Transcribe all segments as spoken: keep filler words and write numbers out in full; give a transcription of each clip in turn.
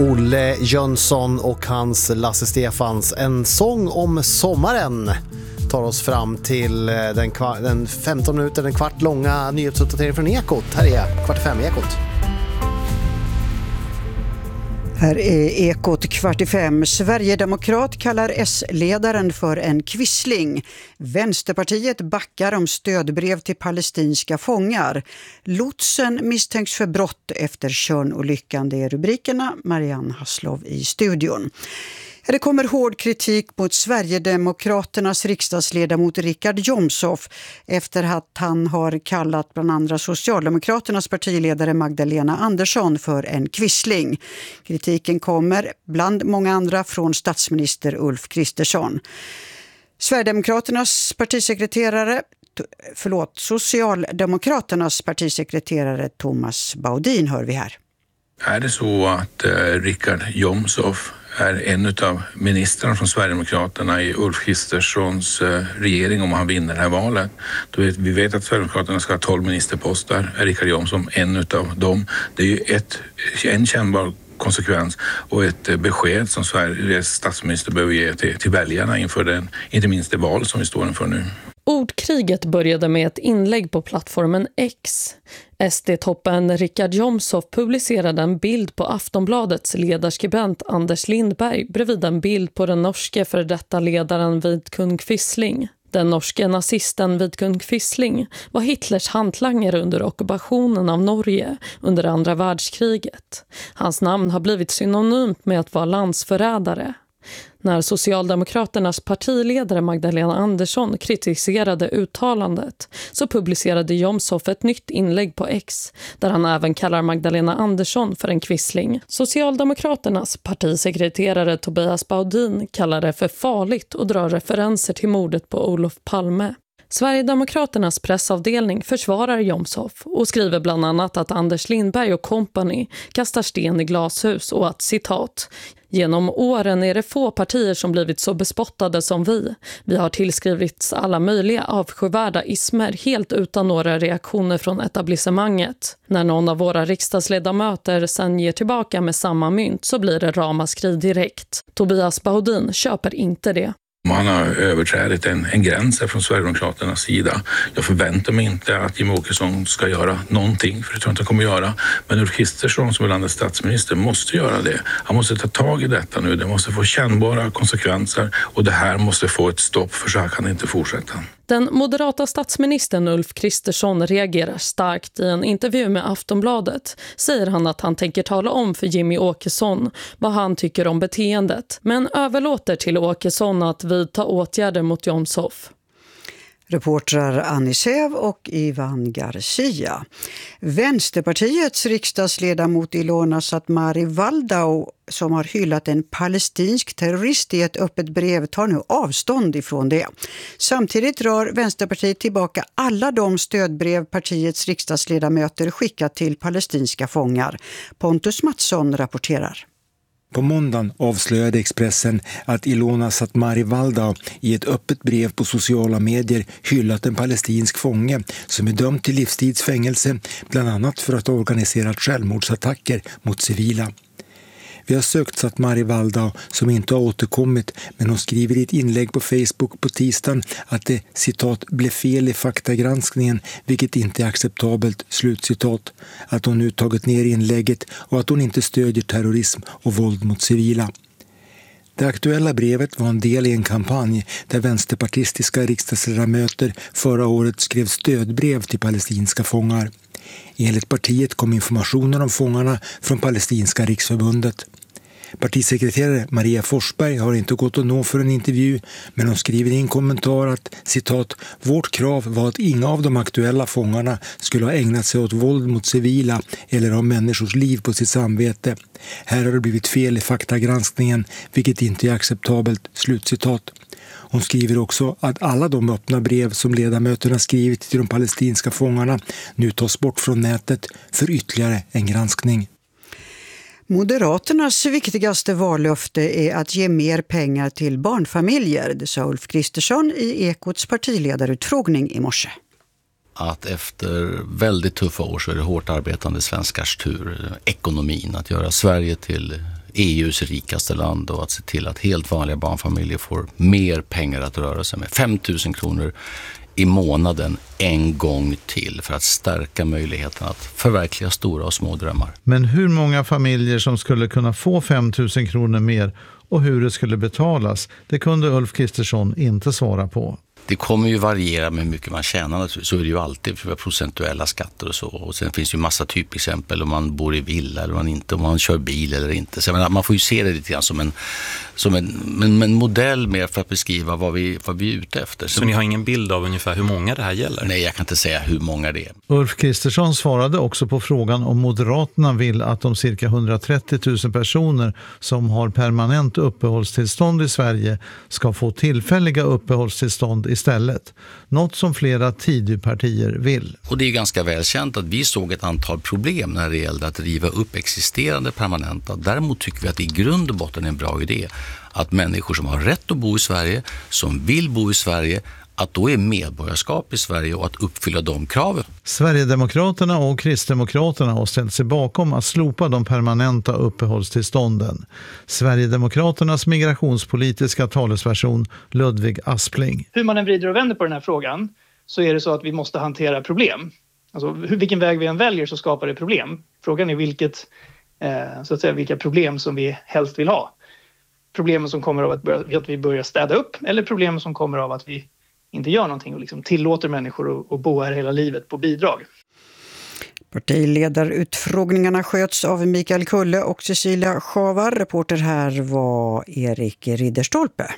Olle Jönsson och hans Lasse Stefans. En sång om sommaren tar oss fram till den, den femton minuter, den kvart långa nyhetsuppdateringen från Ekot. Här är kvart fem Ekot. Här är Ekot kvart i fem. Sverigedemokrat kallar S-ledaren för en kvissling. Vänsterpartiet backar om stödbrev till palestinska fångar. Lotsen misstänks för brott efter Tjörnolyckan. Det är rubrikerna. Marianne Hasslov i studion. Det kommer hård kritik mot Sverigedemokraternas riksdagsledamot Richard Jomshof efter att han har kallat bland andra Socialdemokraternas partiledare Magdalena Andersson för en kvissling. Kritiken kommer bland många andra från statsminister Ulf Kristersson. Sverigedemokraternas partisekreterare, förlåt, Socialdemokraternas partisekreterare Thomas Baudin hör vi här. Är det så att eh, Richard Jomshof är en av ministrarna från Sverigedemokraterna i Ulf Kristerssons eh, regering om han vinner det här valet? Då vet, vi vet att Sverigedemokraterna ska ha tolv ministerposter. Är Richard Jomshof en av dem? Det är ju ett, en kännbar konsekvens och ett besked som Sveriges statsminister behöver ge till, till väljarna inför den, inte minst det val som vi står inför nu. Ordkriget började med ett inlägg på plattformen X. S D-toppen Richard Jomshof publicerade en bild på Aftonbladets ledarskribent Anders Lindberg bredvid en bild på den norske före detta ledaren Vidkun Quisling. Den norske nazisten Vidkun Quisling var Hitlers hantlangare under ockupationen av Norge under andra världskriget. Hans namn har blivit synonymt med att vara landsförrädare. När Socialdemokraternas partiledare Magdalena Andersson kritiserade uttalandet så publicerade Jomshof ett nytt inlägg på X där han även kallar Magdalena Andersson för en kvissling. Socialdemokraternas partisekreterare Tobias Baudin kallar det för farligt och drar referenser till mordet på Olof Palme. Sverigedemokraternas pressavdelning försvarar Jomshof och skriver bland annat att Anders Lindberg och company kastar sten i glashus och att, citat, genom åren är det få partier som blivit så bespottade som vi. Vi har tillskrivits alla möjliga avskyvärda ismer helt utan några reaktioner från etablissemanget. När någon av våra riksdagsledamöter sen ger tillbaka med samma mynt så blir det ramaskri direkt. Tobias Baudin köper inte det. Man har överträdigt en, en gräns från Sverigedemokraternas sida. Jag förväntar mig inte att Jimmie Åkesson ska göra någonting, för det tror jag inte han kommer göra. Men Ulf Kristersson som är landets statsminister måste göra det. Han måste ta tag i detta nu. Det måste få kännbara konsekvenser och det här måste få ett stopp, för så här kan det inte fortsätta. Den moderata statsministern Ulf Kristersson reagerar starkt. I en intervju med Aftonbladet säger han att han tänker tala om för Jimmie Åkesson vad han tycker om beteendet, men överlåter till Åkesson att vidta åtgärder mot Jomshof. Reportrar Annie Sev och Ivan Garcia. Vänsterpartiets riksdagsledamot Ilona Satmari Waldau som har hyllat en palestinsk terrorist i ett öppet brev tar nu avstånd ifrån det. Samtidigt rör Vänsterpartiet tillbaka alla de stödbrev partiets riksdagsledamöter skickat till palestinska fångar. Pontus Mattsson rapporterar. På måndagen avslöjade Expressen att Ilona Satmari Waldau i ett öppet brev på sociala medier hyllat en palestinsk fånge som är dömd till livstidsfängelse, bland annat för att ha organiserat självmordsattacker mot civila. Vi har sökt Satmari Waldau som inte har återkommit, men hon skriver i ett inlägg på Facebook på tisdagen att det, citat, blev fel i faktagranskningen, vilket inte är acceptabelt, slutcitat, att hon nu tagit ner inlägget och att hon inte stödjer terrorism och våld mot civila. Det aktuella brevet var en del i en kampanj där vänsterpartistiska riksdagsledamöter förra året skrev stödbrev till palestinska fångar. Enligt partiet kom informationen om fångarna från Palestinska riksförbundet. Partisekreterare Maria Forsberg har inte gått att nå för en intervju, men hon skriver i en kommentar att, citat, vårt krav var att inga av de aktuella fångarna skulle ha ägnat sig åt våld mot civila eller ha människors liv på sitt samvete. Här har det blivit fel i faktagranskningen, vilket inte är acceptabelt, slutcitat. Hon skriver också att alla de öppna brev som ledamöterna skrivit till de palestinska fångarna nu tas bort från nätet för ytterligare en granskning. Moderaternas viktigaste vallöfte är att ge mer pengar till barnfamiljer, det sa Ulf Kristersson i Ekots partiledarutfrågning i morse. Att efter väldigt tuffa år så är det hårt arbetande svenskars tur, ekonomin, att göra Sverige till E U:s rikaste land och att se till att helt vanliga barnfamiljer får mer pengar att röra sig med. fem tusen kronor i månaden en gång till för att stärka möjligheten att förverkliga stora och små drömmar. Men hur många familjer som skulle kunna få fem tusen kronor mer och hur det skulle betalas, det kunde Ulf Kristersson inte svara på. Det kommer ju variera med hur mycket man tjänar, så är det ju alltid för procentuella skatter och så. Och sen finns det ju massa typexempel om man bor i villa eller man inte, om man kör bil eller inte. Så jag menar, man får ju se det lite grann som en, som en, en, en modell mer för att beskriva vad vi, vad vi är ute efter. Så, så ni har ingen bild av ungefär hur många det här gäller? Nej, jag kan inte säga hur många det är. Ulf Kristersson svarade också på frågan om Moderaterna vill att de cirka hundratrettio tusen personer som har permanent uppehållstillstånd i Sverige ska få tillfälliga uppehållstillstånd istället. Något som flera Tidöpartier vill. Och det är ganska välkänt att vi såg ett antal problem när det gällde att riva upp existerande permanenta. Däremot tycker vi att det i grund och botten är en bra idé att människor som har rätt att bo i Sverige, som vill bo i Sverige, att då är medborgarskap i Sverige och att uppfylla de kraven. Sverigedemokraterna och Kristdemokraterna har ställt sig bakom att slopa de permanenta uppehållstillstånden. Sverigedemokraternas migrationspolitiska talesperson Ludvig Aspling. Hur man än vrider och vänder på den här frågan så är det så att vi måste hantera problem. Alltså vilken väg vi än väljer så skapar det problem. Frågan är vilket, eh, så att säga, vilka problem som vi helst vill ha. Problemen som kommer av att, börja, att vi börjar städa upp eller problemen som kommer av att vi inte gör någonting och liksom tillåter människor att, att bo här hela livet på bidrag. Partiledarutfrågningarna sköts av Mikael Kulle och Cecilia Schavar. Reporter här var Erik Ridderstolpe.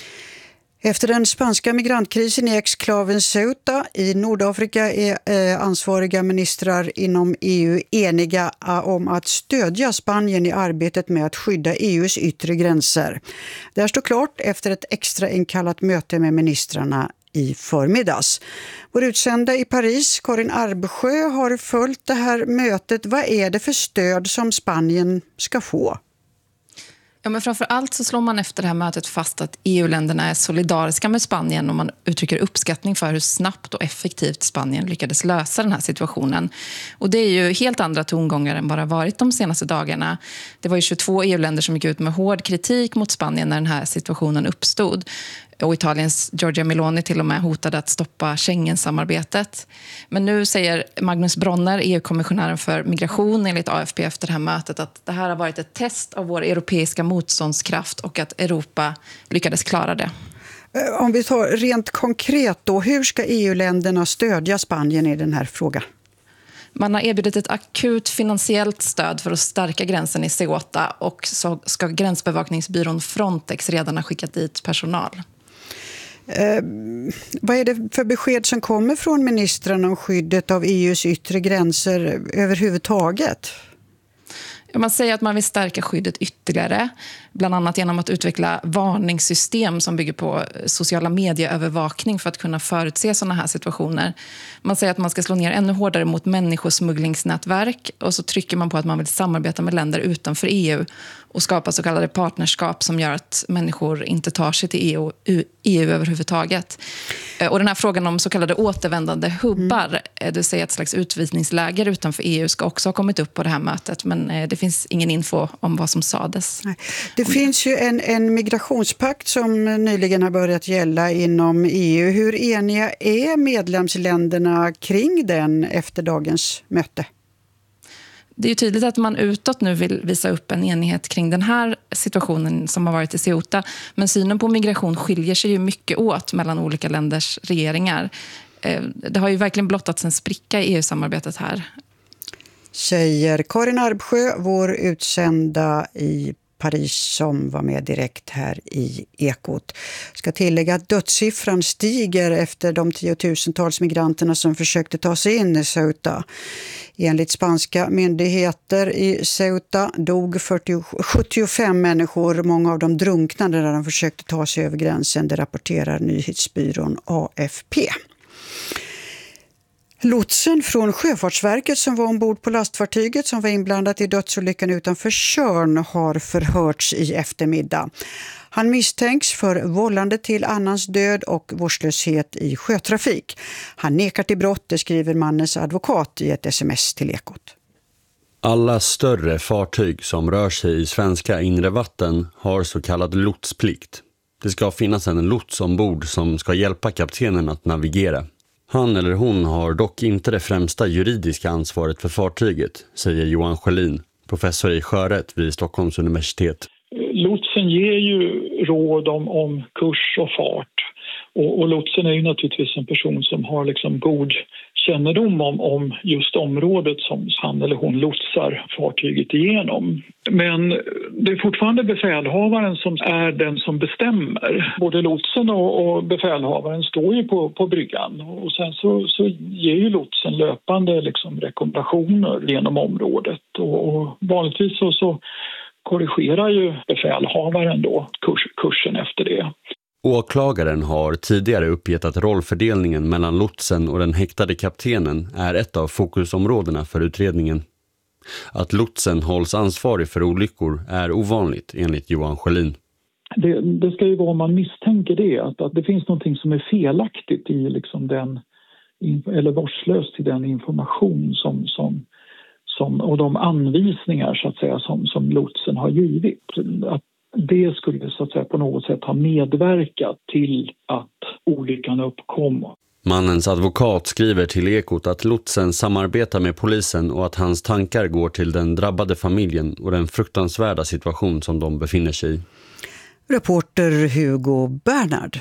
Efter den spanska migrantkrisen i exklaven Ceuta i Nordafrika är eh, ansvariga ministrar inom E U eniga om att stödja Spanien i arbetet med att skydda E U:s yttre gränser. Det här står klart efter ett extra inkallat möte med ministrarna i förmiddags. Vår utsända i Paris, Karin Arbsjö, har följt det här mötet. Vad är det för stöd som Spanien ska få? Ja, men framför allt så slår man efter det här mötet fast att E U-länderna är solidariska med Spanien och man uttrycker uppskattning för hur snabbt och effektivt Spanien lyckades lösa den här situationen. Och det är ju helt andra tongångar än bara varit de senaste dagarna. Det var ju tjugotvå E U-länder som gick ut med hård kritik mot Spanien när den här situationen uppstod. Och Italiens Giorgia Meloni till och med hotade att stoppa Schengen-samarbetet. Men nu säger Magnus Bronner, E U-kommissionären för migration, enligt A F P efter det här mötet att det här har varit ett test av vår europeiska motståndskraft och att Europa lyckades klara det. Om vi tar rent konkret då, hur ska E U-länderna stödja Spanien i den här frågan? Man har erbjudit ett akut finansiellt stöd för att stärka gränsen i Ceuta och så ska gränsbevakningsbyrån Frontex redan ha skickat dit personal. Eh, vad är det för besked som kommer från ministrarna om skyddet av E U:s yttre gränser överhuvudtaget? Man säger att man vill stärka skyddet ytterligare, bland annat genom att utveckla varningssystem som bygger på sociala medieövervakning för att kunna förutse sådana här situationer. Man säger att man ska slå ner ännu hårdare mot människosmugglingsnätverk och så trycker man på att man vill samarbeta med länder utanför E U och skapa så kallade partnerskap som gör att människor inte tar sig till E U, E U överhuvudtaget. Och den här frågan om så kallade återvändande hubbar, mm. det säger ett slags utvisningsläger utanför E U, ska också ha kommit upp på det här mötet, men det finns ingen info om vad som sades. Nej. Det om finns ju en, en migrationspakt som nyligen har börjat gälla inom E U. Hur eniga är medlemsländerna kring den efter dagens möte? Det är ju tydligt att man utåt nu vill visa upp en enighet kring den här situationen som har varit i Ceuta. Men synen på migration skiljer sig ju mycket åt mellan olika länders regeringar. Det har ju verkligen blottats en spricka i E U-samarbetet här. Säger Karin Arbsjö, vår utsända i Paris som var med direkt här i Ekot. Jag ska tillägga att dödssiffran stiger efter de tiotusentals migranterna som försökte ta sig in i Ceuta. Enligt spanska myndigheter i Ceuta dog fyrtio, sjuttiofem människor. Många av dem drunknade när de försökte ta sig över gränsen. Det rapporterar nyhetsbyrån A F P. Lotsen från Sjöfartsverket som var ombord på lastfartyget som var inblandat i dödsolyckan utanför Tjörn har förhörts i eftermiddag. Han misstänks för vållande till annans död och vårdslöshet i sjötrafik. Han nekar till brott, det skriver mannens advokat i ett sms till Ekot. Alla större fartyg som rör sig i svenska inre vatten har så kallad lotsplikt. Det ska finnas en lots ombord som ska hjälpa kaptenen att navigera. Han eller hon har dock inte det främsta juridiska ansvaret för fartyget, säger Johan Sjölin, professor i sjörätt vid Stockholms universitet. Lotsen ger ju råd om, om kurs och fart. Och, och lotsen är ju naturligtvis en person som har liksom god kännedom om, om just området som han eller hon lotsar fartyget igenom. Men det är fortfarande befälhavaren som är den som bestämmer. Både lotsen och, och befälhavaren står ju på, på bryggan. Och sen så, så ger ju lotsen löpande liksom rekommendationer genom området. Och, och vanligtvis så, så korrigerar ju befälhavaren då kurs, kursen efter det. Åklagaren har tidigare uppgett att rollfördelningen mellan lotsen och den häktade kaptenen är ett av fokusområdena för utredningen. Att lotsen hålls ansvarig för olyckor är ovanligt enligt Johan Sjölin. Det, det ska ju vara om man misstänker det, att, att det finns någonting som är felaktigt i liksom den, eller vårdslöst i den information som, som, som, och de anvisningar så att säga som, som lotsen har givit. Att det skulle så att säga på något sätt ha medverkat till att olyckan uppkom. Mannens advokat skriver till Ekot att lotsen samarbetar med polisen och att hans tankar går till den drabbade familjen och den fruktansvärda situation som de befinner sig i. Reporter Hugo Bernhard.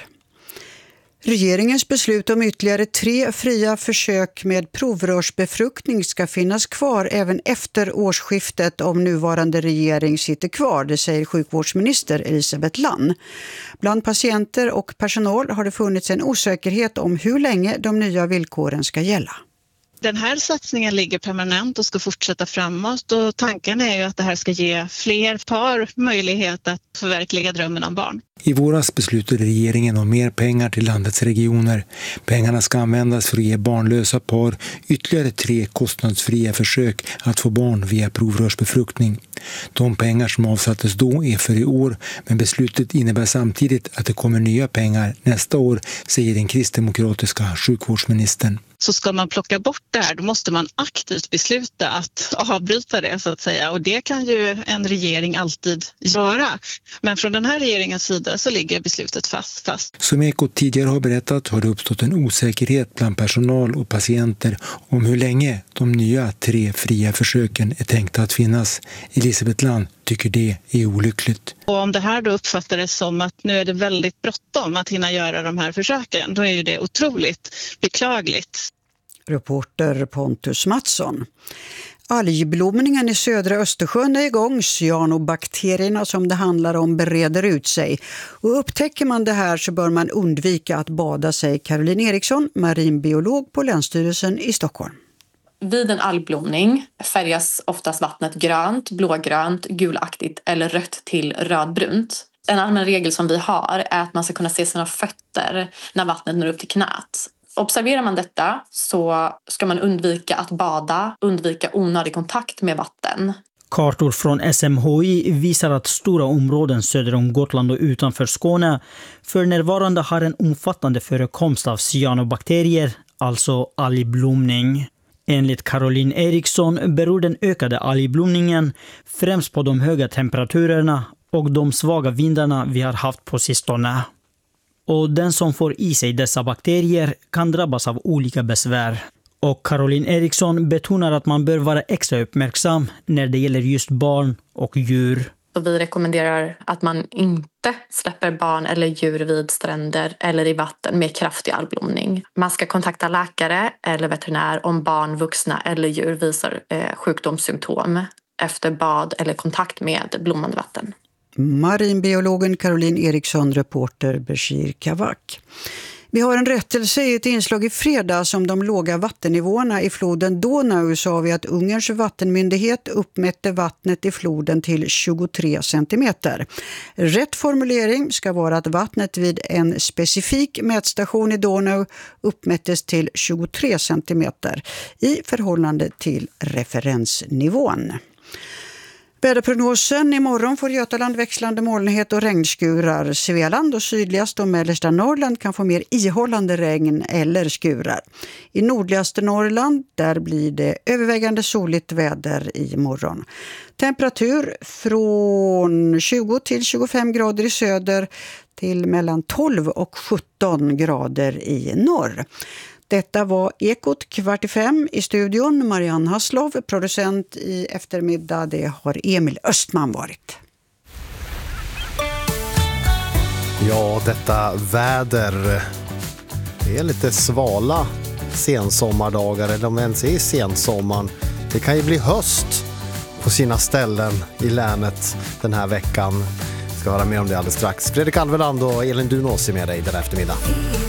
Regeringens beslut om ytterligare tre fria försök med provrörsbefruktning ska finnas kvar även efter årsskiftet om nuvarande regering sitter kvar, det säger sjukvårdsminister Elisabeth Lann. Bland patienter och personal har det funnits en osäkerhet om hur länge de nya villkoren ska gälla. Den här satsningen ligger permanent och ska fortsätta framåt, och tanken är ju att det här ska ge fler par möjlighet att förverkliga drömmen om barn. I våras beslutade regeringen om mer pengar till landets regioner. Pengarna ska användas för att ge barnlösa par ytterligare tre kostnadsfria försök att få barn via provrörsbefruktning. De pengar som avsattes då är för i år, men beslutet innebär samtidigt att det kommer nya pengar nästa år, säger den kristdemokratiska sjukvårdsministern. Så ska man plocka bort det här, då måste man aktivt besluta att avbryta det så att säga. Och det kan ju en regering alltid göra. Men från den här regeringens sida så ligger beslutet fast. fast. Som Ekot tidigare har berättat har det uppstått en osäkerhet bland personal och patienter om hur länge de nya tre fria försöken är tänkta att finnas. Elisabeth Lann tycker det är olyckligt. Och om det här då uppfattades som att nu är det väldigt bråttom att hinna göra de här försöken, då är ju det otroligt beklagligt. Reporter Pontus Mattsson. Algblomningen i södra Östersjön är igång. Cyanobakterierna som det handlar om bereder ut sig. Och upptäcker man det här så bör man undvika att bada, säger Caroline Eriksson, marinbiolog på Länsstyrelsen i Stockholm. Vid en algblomning färgas oftast vattnet grönt, blågrönt, gulaktigt eller rött till rödbrunt. En allmän regel som vi har är att man ska kunna se sina fötter när vattnet når upp till knät. Observerar man detta så ska man undvika att bada, undvika onödig kontakt med vatten. Kartor från S M H I visar att stora områden söder om Gotland och utanför Skåne för närvarande har en omfattande förekomst av cyanobakterier, alltså algblomning. Enligt Caroline Eriksson beror den ökade algblomningen främst på de höga temperaturerna och de svaga vindarna vi har haft på sistone. Och den som får i sig dessa bakterier kan drabbas av olika besvär. Och Caroline Eriksson betonar att man bör vara extra uppmärksam när det gäller just barn och djur. Och vi rekommenderar att man inte släpper barn eller djur vid stränder eller i vatten med kraftig algblomning. Man ska kontakta läkare eller veterinär om barn, vuxna eller djur visar eh, sjukdomssymptom efter bad eller kontakt med blommande vatten. Marinbiologen Caroline Eriksson, reporter Bashir Kavak. Vi har en rättelse i ett inslag i fredags om de låga vattennivåerna i floden Donau, sa vi att Ungerns vattenmyndighet uppmätte vattnet i floden till tjugotre centimeter. Rätt formulering ska vara att vattnet vid en specifik mätstation i Donau uppmättes till tjugotre centimeter i förhållande till referensnivån. Väderprognosen: imorgon får Götaland växlande molnighet och regnskurar. Svealand och sydligaste och mellersta Norrland kan få mer ihållande regn eller skurar. I nordligaste Norrland där blir det övervägande soligt väder i morgon. Temperatur från tjugo till tjugofem grader i söder till mellan tolv och sjutton grader i norr. Detta var Ekot kvart i fem. I studion Marianne Hasslov, producent i eftermiddag. Det har Emil Östman varit. Ja, detta väder. Det är lite svala sensommardagar, eller om ens är sensommaren. Det kan ju bli höst på sina ställen i länet den här veckan. Vi ska höra mer om det alldeles strax. Fredrik Alveland och Elin Dunås är med dig den eftermiddag.